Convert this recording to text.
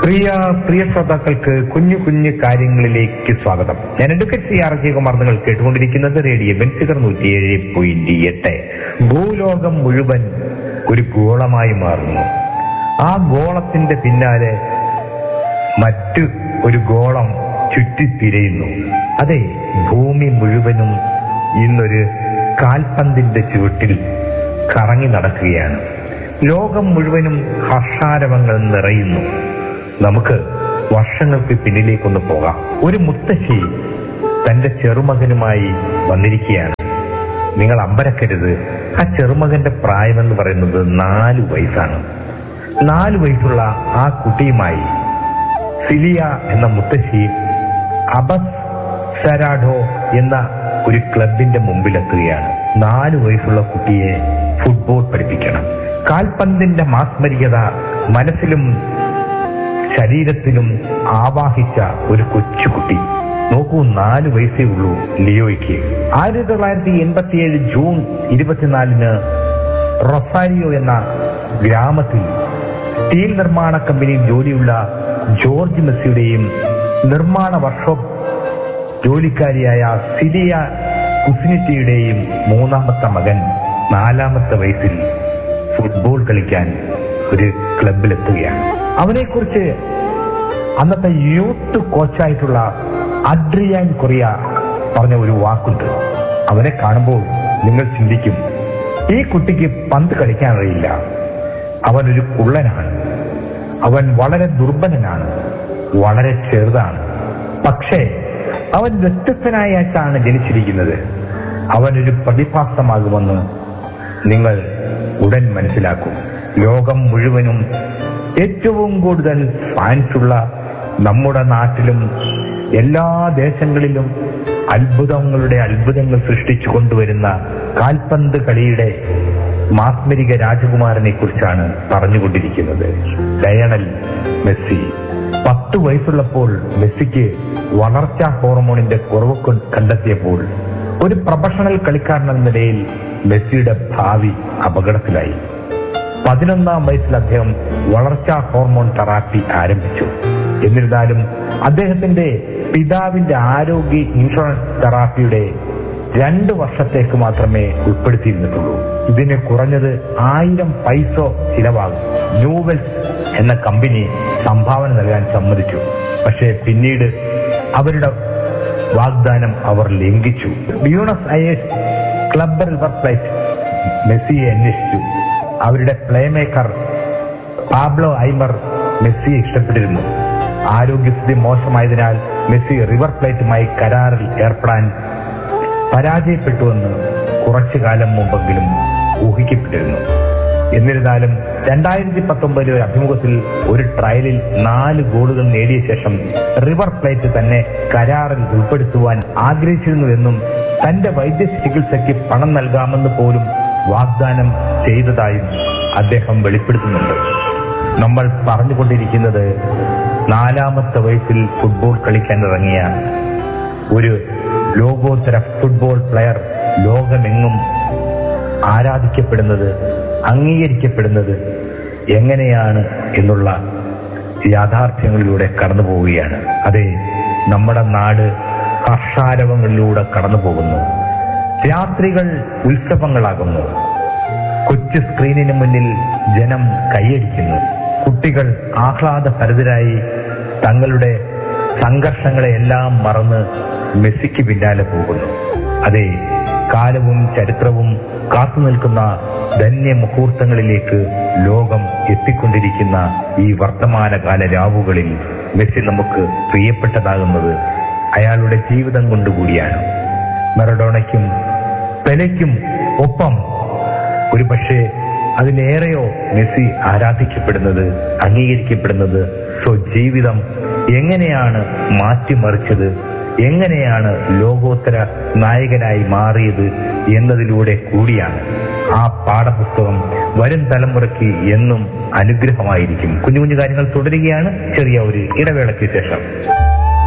പ്രിയ ശ്രോതാക്കൾക്ക് കുഞ്ഞു കുഞ്ഞു കാര്യങ്ങളിലേക്ക് സ്വാഗതം. ഞാൻ അഡ്വക്കേറ്റ് CR ജയകുമാർ. നിങ്ങൾ കേട്ടുകൊണ്ടിരിക്കുന്നത് റേഡിയോ ബെൻസിഗർ 107.8. ഭൂലോകം മുഴുവൻ ഒരു ഗോളമായി മാറുന്നു. ആ ഗോളത്തിന്റെ പിന്നാലെ മറ്റു ഒരു ഗോളം ചുറ്റിത്തിരയുന്നു. അതെ, ഭൂമി മുഴുവനും ഇന്നൊരു കാൽപന്തിന്റെ ചുവട്ടിൽ കറങ്ങി നടക്കുകയാണ്. ലോകം മുഴുവനും ഹർഷാരവങ്ങൾ നിറയുന്നു. നമുക്ക് വർഷങ്ങൾക്ക് പിന്നിലേക്കൊന്ന് പോകാം. ഒരു മുത്തശ്ശി തന്റെ ചെറുമകനുമായി വന്നിരിക്കുകയാണ്. നിങ്ങൾ അമ്പരക്കരുത്, ആ ചെറുമകന്റെ പ്രായമെന്ന് പറയുന്നത് 4 വയസ്സാണ്. 4 വയസ്സുള്ള ആ കുട്ടിയുമായി സിലിയ എന്ന മുത്തശ്ശി അബസ് സരാഡോ എന്ന ഒരു ക്ലബിന്റെ മുമ്പിലെത്തുകയാണ്. 4 വയസ്സുള്ള കുട്ടിയെ ഫുട്ബോൾ പഠിപ്പിക്കണം. കാൽപന്തിന്റെ മാസ്മരികത മനസ്സിലും ശരീരത്തിലും ആവാഹിച്ച ഒരു കൊച്ചുകുട്ടി. നോക്കൂ, 4 വയസ്സേ ഉള്ളൂ ലിയോയ്ക്ക്. 1987 ജൂൺ 24 റൊസാരിയോ എന്ന ഗ്രാമത്തിൽ സ്റ്റീൽ നിർമ്മാണ കമ്പനിയിൽ ജോലിയുള്ള ജോർജ് മെസ്സിയുടെയും നിർമ്മാണ വർക്ക്ഷോപ്പ് ജോലിക്കാരിയായ സിലിയ കുസിനിറ്റിയുടെയും 3ാമത്തെ മകൻ 4ാമത്തെ വയസ്സിൽ ഫുട്ബോൾ കളിക്കാൻ ഒരു ക്ലബിലെത്തുകയാണ്. അവനെക്കുറിച്ച് അന്നത്തെ യൂത്ത് കോച്ചായിട്ടുള്ള അഡ്രിയാൻ കൊറിയ പറഞ്ഞ ഒരു വാക്കുണ്ട്. അവനെ കാണുമ്പോൾ നിങ്ങൾ ചിന്തിക്കും, ഈ കുട്ടിക്ക് പന്ത് കളിക്കാൻ അറിയില്ല, അവനൊരു കുള്ളനാണ്, അവൻ വളരെ ദുർബലനാണ്, വളരെ ചെറുതാണ്. പക്ഷേ അവൻ വ്യത്യസ്തനായിട്ടാണ് ജനിച്ചിരിക്കുന്നത്. അവനൊരു പ്രതിഭാസമാകുമെന്ന് നിങ്ങൾ ഉടൻ മനസ്സിലാക്കും. ലോകം മുഴുവനും ഏറ്റവും കൂടുതൽ ഫാൻസുള്ള നമ്മുടെ നാട്ടിലും എല്ലാ ദേശങ്ങളിലും അത്ഭുതങ്ങൾ സൃഷ്ടിച്ചു കൊണ്ടുവരുന്ന കാൽപന്ത് കളിയുടെ മാസ്മരിക രാജകുമാരനെ കുറിച്ചാണ് പറഞ്ഞുകൊണ്ടിരിക്കുന്നത്. Lionel Messi. 10 വയസ്സുള്ളപ്പോൾ മെസ്സിക്ക് വളർച്ചാ ഹോർമോണിന്റെ കുറവ് കണ്ടെത്തിയപ്പോൾ ഒരു പ്രൊഫഷണൽ കളിക്കാരൻ എന്ന നിലയിൽ മെസ്സിയുടെ ഭാവി അപകടത്തിലായി. 11ാം വയസ്സിൽ അദ്ദേഹം വളർച്ചാ ഹോർമോൺ തെറാപ്പി ആരംഭിച്ചു. എന്നിരുന്നാലും അദ്ദേഹത്തിന്റെ പിതാവിന്റെ ആരോഗ്യ ഇൻഷുറൻസ് തെറാപ്പിയുടെ 2 വർഷത്തേക്ക് മാത്രമേ ഉൾപ്പെടുത്തിയിരുന്നിട്ടുള്ളൂ. ഇതിന് കുറഞ്ഞത് 1000 പൈസ ചിലവാകും. ന്യൂവെൽസ് എന്ന കമ്പനി സംഭാവന നൽകാൻ സമ്മതിച്ചു. പക്ഷേ പിന്നീട് അവരുടെ വാഗ്ദാനം അവർ ലംഘിച്ചു. Buenos Ayers club river plate മെസ്സിയെ അന്വേഷിച്ചു. അവരുടെ പ്ലേമേക്കർ പാബ്ലോ ഐമർ മെസ്സിയെ ഇഷ്ടപ്പെട്ടിരുന്നു. ആരോഗ്യസ്ഥിതി മോശമായതിനാൽ മെസ്സി റിവർ പ്ലേറ്റുമായി കരാറിൽ ഏർപ്പെടാൻ പരാജയപ്പെട്ടുവെന്ന് കുറച്ചു കാലം മുമ്പെങ്കിലും ഊഹിക്കപ്പെട്ടിരുന്നു. എന്നിരുന്നാലും 2019 ഒരു അഭിമുഖത്തിൽ ഒരു ട്രയലിൽ 4 ഗോളുകൾ നേടിയ ശേഷം റിവർ പ്ലേറ്റ് തന്നെ കരാറിൽ ഉൾപ്പെടുത്തുവാൻ ആഗ്രഹിച്ചിരുന്നുവെന്നും തന്റെ വൈദ്യ ചികിത്സയ്ക്ക് പണം നൽകാമെന്ന് പോലും വാഗ്ദാനം ചെയ്തതായും അദ്ദേഹം വെളിപ്പെടുത്തുന്നുണ്ട്. നമ്മൾ പറഞ്ഞുകൊണ്ടിരിക്കുന്നത് 4ാമത്തെ വയസ്സിൽ ഫുട്ബോൾ കളിക്കാൻ ഇറങ്ങിയ ഒരു ലോകോത്തര ഫുട്ബോൾ പ്ലെയർ ലോകമെങ്ങും ആരാധിക്കപ്പെടുന്നത്, അംഗീകരിക്കപ്പെടുന്നത് എങ്ങനെയാണ് എന്നുള്ള യാഥാർത്ഥ്യങ്ങളിലൂടെ കടന്നു പോവുകയാണ്. അതെ, നമ്മുടെ നാട് ഹർഷാരവങ്ങളിലൂടെ കടന്നു പോകുന്നു. രാത്രികൾ ഉത്സവങ്ങളാകുന്നു. കൊച്ചു സ്ക്രീനിന് മുന്നിൽ ജനം കൈയടിക്കുന്നു. കുട്ടികൾ ആഹ്ലാദഭരിതരായി തങ്ങളുടെ സംഘർഷങ്ങളെല്ലാം മറന്ന് മെസ്സിക്ക് പിന്നാലെ പോകുന്നു. അതെ, കാലവും ചരിത്രവും കാത്തു നിൽക്കുന്ന ധന്യ മുഹൂർത്തങ്ങളിലേക്ക് ലോകം എത്തിക്കൊണ്ടിരിക്കുന്ന ഈ വർത്തമാനകാല രാവുകളിൽ മെസ്സി നമുക്ക് പ്രിയപ്പെട്ടതാകുന്നത് അയാളുടെ ജീവിതം കൊണ്ടുകൂടിയാണ്. മറഡോണയ്ക്കും പെലെയ്ക്കും ഒപ്പം ഒരു പക്ഷേ അതിലേറെയോ മെസ്സി ആരാധിക്കപ്പെടുന്നത്, അംഗീകരിക്കപ്പെടുന്നത് സ്വജീവിതം എങ്ങനെയാണ് മാറ്റിമറിച്ചത്, എങ്ങനെയാണ് ലോകോത്തര നായകനായി മാറിയത് എന്നതിലൂടെ കൂടിയാണ്. ആ പാഠപുസ്തകം വരും തലമുറയ്ക്ക് എന്നും അനുഗ്രഹമായിരിക്കും. കുഞ്ഞു കുഞ്ഞു കാര്യങ്ങൾ തുടരുകയാണ് ചെറിയ ഒരു ഇടവേളയ്ക്ക് ശേഷം.